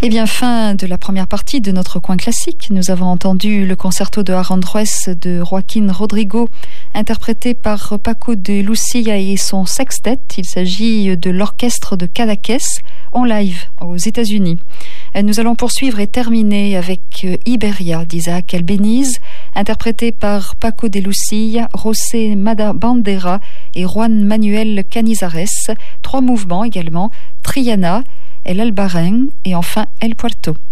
Et bien, fin de la première partie de notre coin classique. Nous avons entendu le concerto de Aranjuez de Joaquín Rodrigo, interprété par Paco de Lucia et son sextet. Il s'agit de l'orchestre de Cadaqués en live aux États-Unis. Nous allons poursuivre et terminer avec Iberia d'Isaac Albéniz, interprété par Paco de Lucia, José Bandera et Juan Manuel Canizares. 3 mouvements également, Triana, El Albarén et enfin El Puerto.